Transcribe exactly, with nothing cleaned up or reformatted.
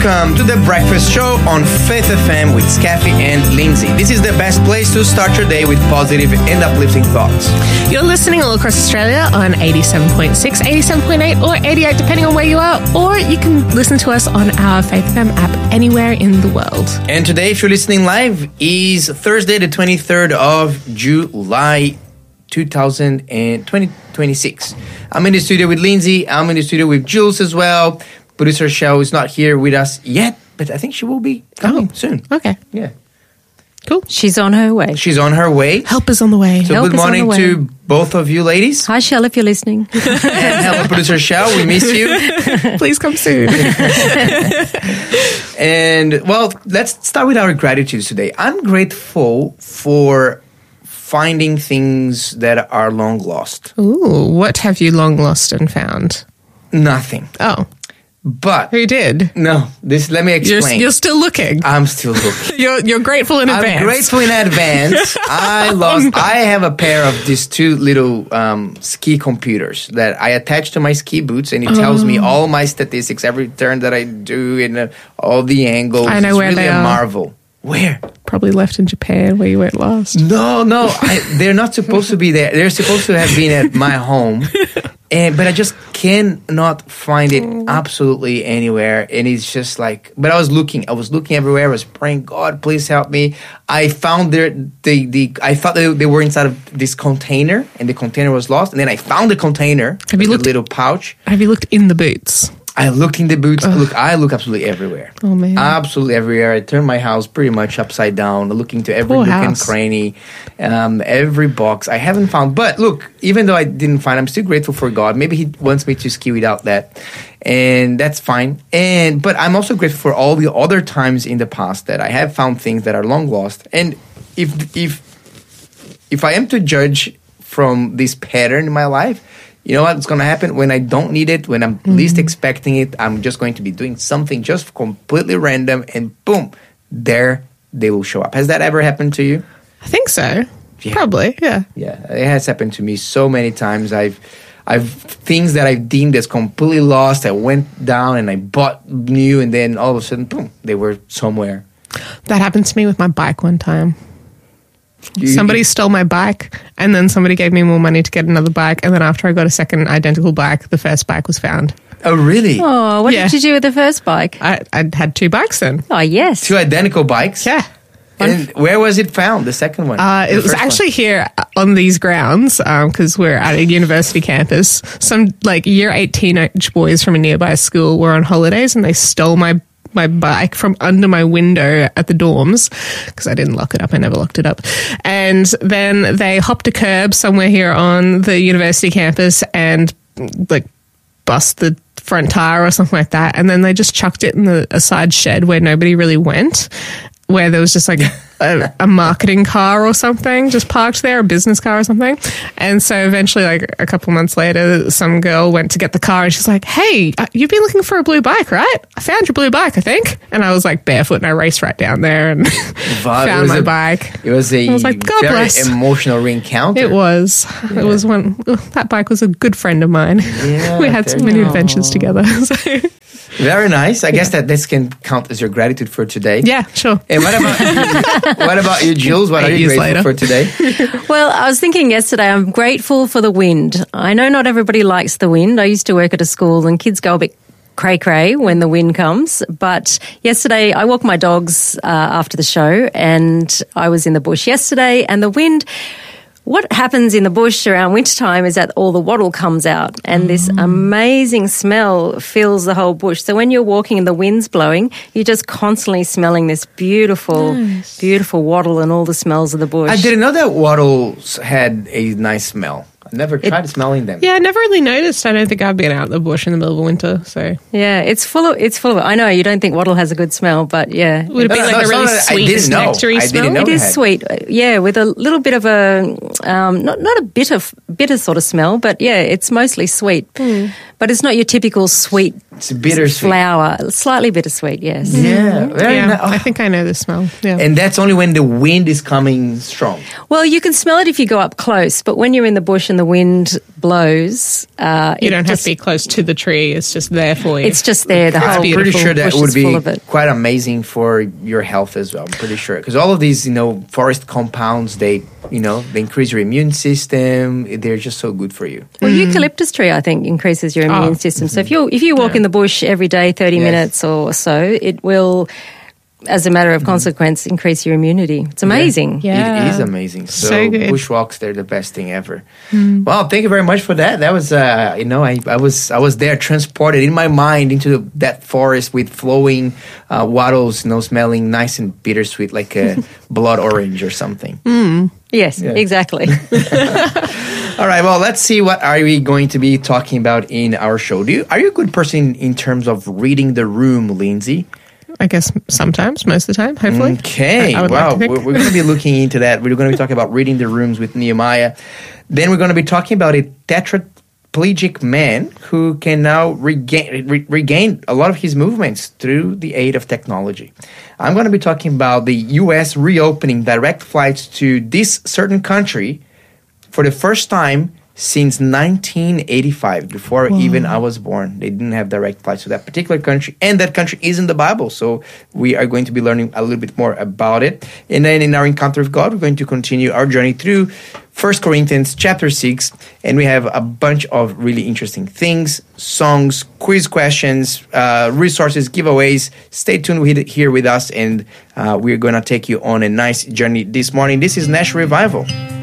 welcome to The Breakfast Show on Faith F M with Scaffy and Lindsay. This is the best place to start your day with positive and uplifting thoughts. You're listening all across Australia on eighty-seven point six, eighty-seven point eight or eighty-eight depending on where you are, or you can listen to us on our Faith F M app anywhere in the world. And today, if you're listening live, is Thursday the twenty-third of July two thousand twenty-six. I'm in the studio with Lindsay. I'm in the studio with Jules as well. Producer Shell is not here with us yet, but I think she will be coming oh, soon. Okay. Yeah. Cool. She's on her way. She's on her way. Help is on the way. So Help good morning to both of you ladies. Hi, Shell, if you're listening. And hello, Producer Shell. We miss you. Please come soon. And, well, let's start with our gratitudes today. I'm grateful for finding things that are long lost. Ooh, what have you long lost and found? Nothing. Oh. But Who did? no, this let me You're, explain. you're still looking. I'm still looking. You're you're grateful in advance. I'm grateful in advance. I lost. I have a pair of these two little um, ski computers that I attach to my ski boots, and it tells me all my statistics, every turn that I do, and uh, all the angles. I know it's where really they a are. marvel. Where? Probably left in Japan where you went last. No, no, I, they're not supposed to be there. They're supposed to have been at my home, and but I just cannot find it absolutely anywhere. And it's just like, but I was looking, I was looking everywhere. I was praying, God, please help me. I found their the the. I thought they, they were inside of this container, and the container was lost. And then I found the container, Have you the looked- little pouch. Have you looked in the boots? I looked in the boots. Look, I look absolutely everywhere. Oh, man. Absolutely everywhere. I turned my house pretty much upside down, looking to every Poor nook and house. cranny, um, every box. I haven't found. But look, even though I didn't find, I'm still grateful for God. Maybe He wants me to ski without that, and that's fine. And but I'm also grateful for all the other times in the past that I have found things that are long lost. And if if if I am to judge from this pattern in my life, you know what's going to happen when I don't need it, when I'm Mm-hmm. least expecting it, I'm just going to be doing something just completely random, and boom, there they will show up. Has that ever happened to you? I think so. Yeah. Probably, yeah. Yeah, it has happened to me so many times. I've, I've things that I've deemed as completely lost. I went down and I bought new, and then all of a sudden, boom, they were somewhere. That happened to me with my bike one time. You- Somebody stole my bike, and then somebody gave me more money to get another bike, and then after I got a second identical bike, the first bike was found. Oh, really? Oh, what Yeah. did you do with the first bike? I I had two bikes then. Oh, yes. Two identical bikes? Yeah. And where was it found, the second one? Uh, The it was first one? actually here on these grounds because we're at a university campus. Some like year eight teenage boys from a nearby school were on holidays, and they stole my my bike from under my window at the dorms because I didn't lock it up. I never locked it up. And then they hopped a curb somewhere here on the university campus and like bust the front tire or something like that. And then they just chucked it in the a side shed where nobody really went, where there was just like a, a marketing car or something just parked there, a business car or something. And so eventually, like a couple months later, some girl went to get the car and she's like, hey, uh, you've been looking for a blue bike, right? I found your blue bike, I think. And I was like barefoot and I raced right down there and Wow, it found was my a- bike. It was a I was like, God very bless. emotional reencounter. It was. It was one. ugh, that bike was a good friend of mine. Yeah, we had so many there- adventures together. So, Very nice. I guess that this can count as your gratitude for today. yeah, sure. And what about you, what about you, Jules? What Eight are you years grateful later. for today? Well, I was thinking yesterday, I'm grateful for the wind. I know not everybody likes the wind. I used to work at a school and kids go a bit cray-cray when the wind comes. But yesterday, I walked my dogs uh, after the show and I was in the bush yesterday and the wind... What happens in the bush around wintertime is that all the wattle comes out and this amazing smell fills the whole bush. So when you're walking and the wind's blowing, you're just constantly smelling this beautiful, Nice. beautiful wattle and all the smells of the bush. I didn't know that wattles had a nice smell. I never tried smelling them. Yeah, I never really noticed. I don't think I've been out in the bush in the middle of winter. So Yeah, it's full of, it's full of, I know you don't think wattle has a good smell, but yeah. would it No, be no, like no, a it's really not that I sweet, didn't know. nectary I didn't smell? know. It it is had- sweet, yeah, with a little bit of a, um, not not a bitter, bitter sort of smell, but yeah, it's mostly sweet. But it's not your typical sweet It's bittersweet. flower, slightly bittersweet, yes. Yeah, very Yeah, nice. I think I know the smell. Yeah. And that's only when the wind is coming strong. Well, you can smell it if you go up close, but when you're in the bush and and the wind blows, uh, You it don't have just- to be close to the tree. It's just there for you. It's just there. The I'm whole pretty beautiful sure that bush would is full be of it. quite amazing for your health as well. I'm pretty sure because all of these, you know, forest compounds, they, you know, they increase your immune system. They're just so good for you. Well, eucalyptus tree, I think, increases your immune Oh. system. So if you if you walk Yeah. in the bush every day, thirty Yes. minutes or so, it will, as a matter of consequence, increase your immunity. It's amazing. Yeah. It is amazing. So, So good. bushwalks, they're the best thing ever. Well, thank you very much for that. That was, uh, you know, I, I was I was there transported in my mind into that forest with flowing uh, wattles, you know, smelling nice and bittersweet like a blood orange or something. Yes, Yeah. exactly. All right, well, let's see what are we going to be talking about in our show. Do you, are you a good person in terms of reading the room, Lindsay? I guess sometimes, most of the time, hopefully. Okay, I, I would wow. like to think. we're we're going to be looking into that. We're going to be talking about reading the rooms with Nehemiah. Then we're going to be talking about a tetraplegic man who can now regain, re- regain a lot of his movements through the aid of technology. I'm going to be talking about the U S reopening direct flights to this certain country for the first time since nineteen eighty-five, before even I was born. They didn't have direct flights to that particular country, and that country is in the Bible, so we are going to be learning a little bit more about it. And then in our encounter with God, we're going to continue our journey through First Corinthians chapter six, and we have a bunch of really interesting things, songs, quiz questions, uh, resources, giveaways. Stay tuned with, here with us, and uh, we're going to take you on a nice journey this morning. This is Nash Revival.